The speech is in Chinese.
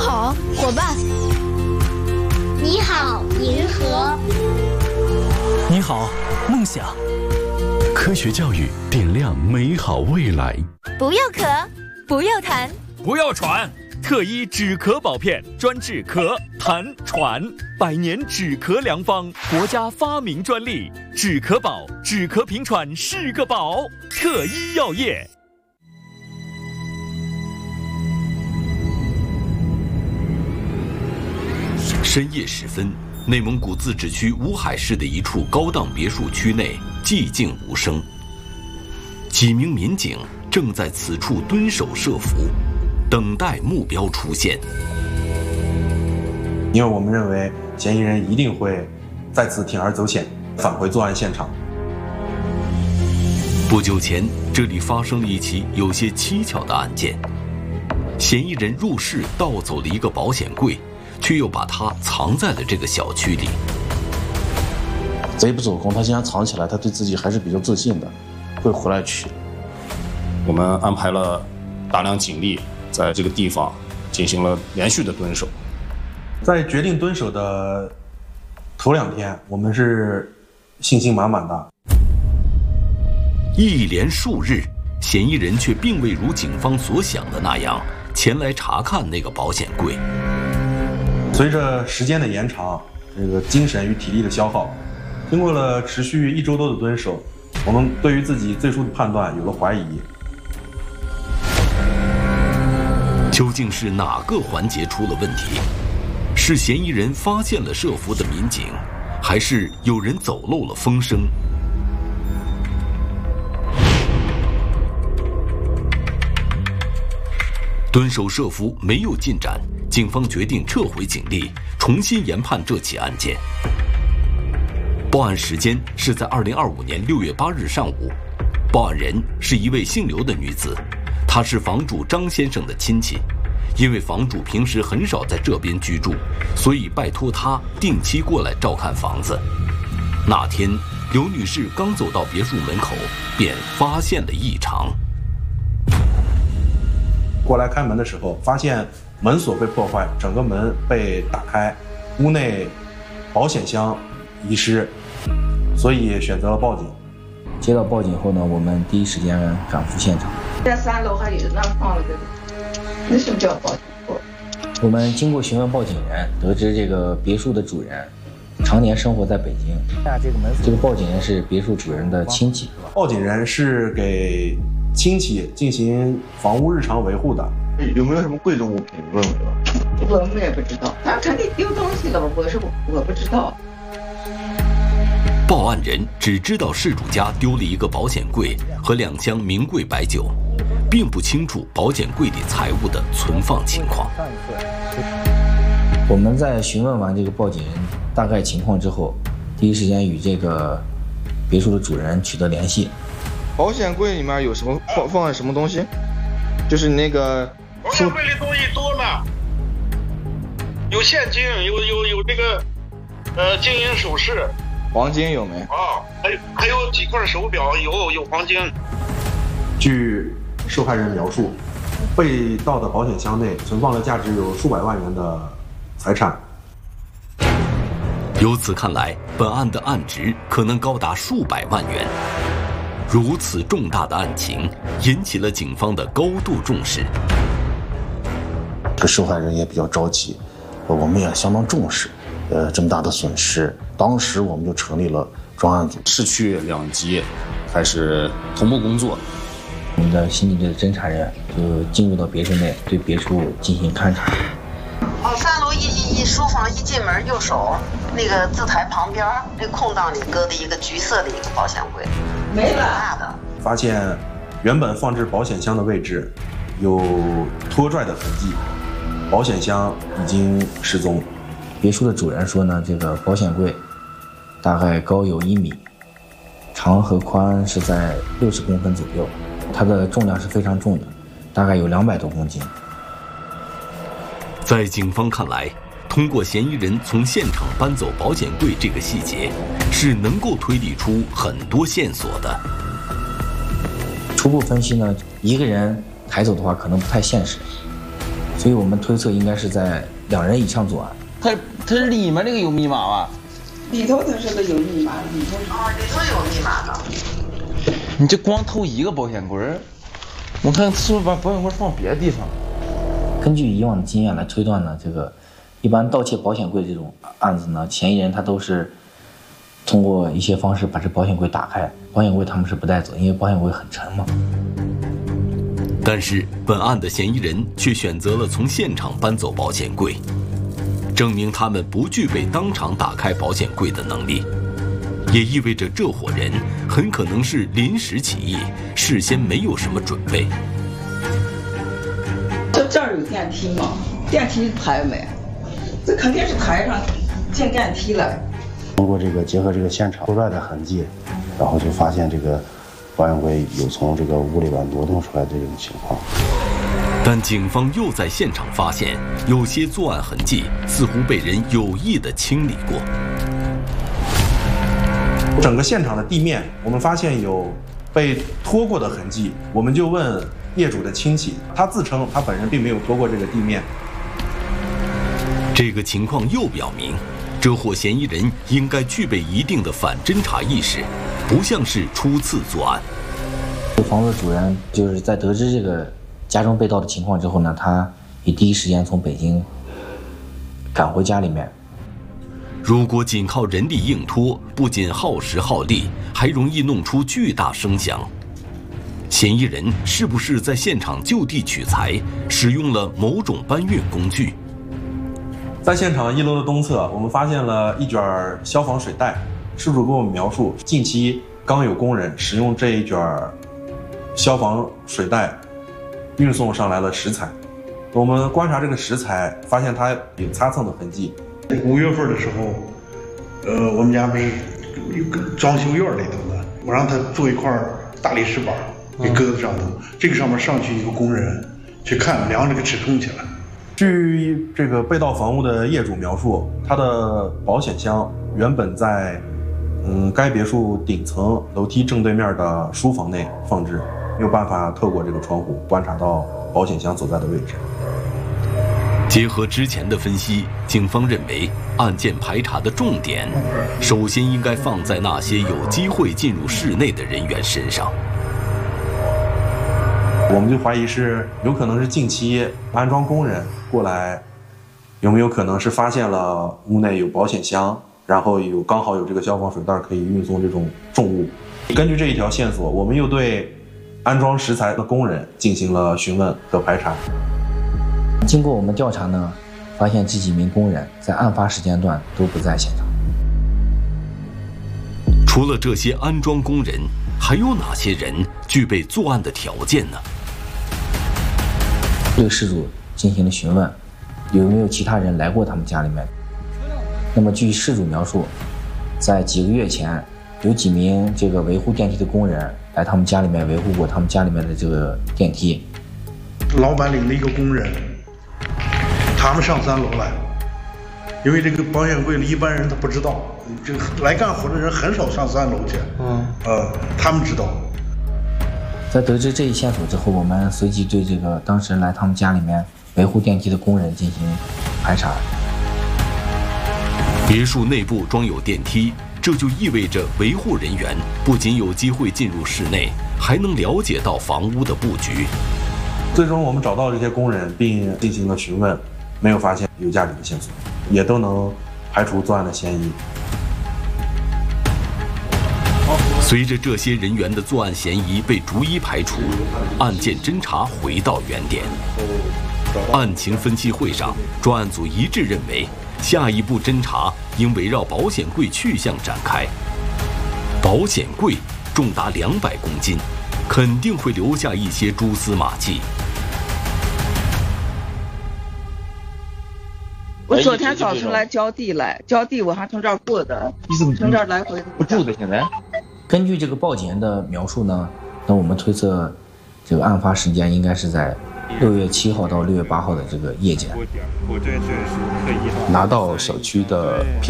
好，伙伴。 你好，银河。 你好，梦想。 科学教育点亮美好未来。 不要咳，不要痰， 不要喘。特一止咳宝片，专治咳、痰、喘，100年止咳良方，国家发明专利。止咳宝，止咳平喘是个宝。特一药业。 深夜时分，内蒙古自治区乌海市的一处高档别墅区内寂静无声，几名民警正在此处蹲守设伏，等待目标出现。 因为我们认为嫌疑人一定会再次铤而走险，返回作案现场。 不久前，这里发生了一起有些蹊跷的案件，嫌疑人入室盗走了一个保险柜，却又把它藏在了这个小区里。 贼不走空，他先藏起来，他对自己还是比较自信的，会回来取。 我们安排了大量警力在这个地方进行了连续的蹲守。 在决定蹲守的头2天，我们是信心满满的。 一连数日，嫌疑人却并未如警方所想的那样前来查看那个保险柜。 随着时间的延长，这个精神与体力的消耗，经过了持续1周多的蹲守，我们对于自己最初的判断有了怀疑。 究竟是哪个环节出了问题？是嫌疑人发现了设伏的民警，还是有人走漏了风声？蹲守设伏没有进展，警方决定撤回警力，重新研判这起案件。报案时间是在2025年6月8日上午，报案人是一位姓刘的女子，她是房主张先生的亲戚。因为房主平时很少在这边居住，所以拜托她定期过来照看房子。那天，刘女士刚走到别墅门口，便发现了异常。 过来开门的时候，发现门锁被破坏，整个门被打开，屋内保险箱遗失，所以选择了报警。 接到报警后呢，我们第一时间赶赴现场。 在3楼还有人放了个，为什么叫报警？ 我们经过询问报警人，得知这个别墅的主人常年生活在北京。这个报警人是别墅主人的亲戚。 报警人是给亲戚进行房屋日常维护的。 有没有什么贵重物品？问问吧。 我们也不知道，他肯定丢东西了吧？我不知道。 报案人只知道事主家丢了一个保险柜和2箱名贵白酒，并不清楚保险柜里财物的存放情况。 我们在询问完这个报警人大概情况之后，第一时间与这个别墅的主人取得联系。 保险柜里面有什么放了什么东西？就是那个保险柜里东西多嘛，有现金，有这个金银首饰。 黄金有没？ 啊，还有几块手表，有黄金。 据受害人描述，被盗的保险箱内存放了价值有数百万元的财产。 由此看来，本案的案值可能高达数百万元。如此重大的案情，引起了警方的高度重视。 这受害人也比较着急，我们也相当重视。这么大的损失，当时我们就成立了专案组， 市区2级开始同步工作。 我们的刑警队的侦查人就进入到别墅内，对别墅进行勘查。 3楼一书房一进门右手那个字台旁边那个空档里搁的一个橘色的一个保险柜，没了大的。 发现原本放置保险箱的位置有拖拽的痕迹，保险箱已经失踪。 别墅的主人说呢，这个保险柜大概高有1米，长和宽是在60公分左右，它的重量是非常重的，大概有200多公斤。 在警方看来，通过嫌疑人从现场搬走保险柜这个细节，是能够推理出很多线索的。 初步分析呢，一个人抬走的话可能不太现实， 所以我们推测应该是在2人以上作案。 它里面那个有密码吧？ 里头它是个有密码， 里头有密码的。 你这光偷一个保险柜，我看是不是把保险柜放别的地方？ 根据以往的经验来推断呢，这个一般盗窃保险柜这种案子呢，嫌疑人他都是通过一些方式把这保险柜打开，保险柜他们是不带走，因为保险柜很沉嘛。 但是本案的嫌疑人却选择了从现场搬走保险柜，证明他们不具备当场打开保险柜的能力，也意味着这伙人很可能是临时起意，事先没有什么准备。 这儿有电梯吗？电梯抬没？这肯定是抬上进电梯了。 通过这个结合这个现场偷拽的痕迹，然后就发现这个保险柜有从这个屋里边挪动出来的这种情况。 但警方又在现场发现，有些作案痕迹似乎被人有意地清理过。 整个现场的地面，我们发现有被拖过的痕迹，我们就问业主的亲戚，他自称他本人并没有拖过这个地面。 这个情况又表明，这伙嫌疑人应该具备一定的反侦查意识，不像是初次作案。 房子主人就是在得知这个家中被盗的情况之后呢，他也第一时间从北京赶回家里面。 如果仅靠人力硬拖，不仅耗时耗力，还容易弄出巨大声响。嫌疑人是不是在现场就地取材，使用了某种搬运工具？ 在现场1楼的东侧，我们发现了一卷消防水袋。事主给我们描述，近期刚有工人使用这一卷消防水袋运送上来了石材。我们观察这个石材，发现它有擦蹭的痕迹。 5月份的时候，我们家不是有个装修院里头的，我让他做一块大理石板给搁在上头，这个上面上去一个工人去看，量这个尺寸起来。 据这个被盗房屋的业主描述，他的保险箱原本在该别墅顶层楼梯正对面的书房内放置，没有办法透过这个窗户观察到保险箱所在的位置。 结合之前的分析，警方认为案件排查的重点首先应该放在那些有机会进入室内的人员身上。 我们就怀疑是有可能是近期安装工人过来，有没有可能是发现了屋内有保险箱，然后刚好有这个消防水袋可以运送这种重物。根据这一条线索，我们又对安装石材的工人进行了询问和排查。 经过我们调查呢，发现这几名工人在案发时间段都不在现场。 除了这些安装工人，还有哪些人具备作案的条件呢？ 对事主进行了询问，有没有其他人来过他们家里面？那么据事主描述，在几个月前，有几名这个维护电梯的工人来他们家里面维护过他们家里面的这个电梯。 老板领了一个工人，他们上3楼来，因为这个保险柜里一般人他不知道，这个来干活的人很少上3楼去。他们知道。 在得知这一线索之后，我们随即对这个当时来他们家里面维护电梯的工人进行排查。 别墅内部装有电梯，这就意味着维护人员不仅有机会进入室内，还能了解到房屋的布局。 最终我们找到这些工人并进行了询问，没有发现有价值的线索，也都能排除作案的嫌疑。 随着这些人员的作案嫌疑被逐一排除，案件侦查回到原点。案情分析会上，专案组一致认为，下一步侦查应围绕保险柜去向展开。保险柜重达200公斤，肯定会留下一些蛛丝马迹。 我昨天早晨来浇地我还从这儿过的，从这儿来回不住的。现在根据这个报警人的描述呢，那我们推测这个案发时间应该是在6月7号到6月8号的这个夜间。 拿到小区的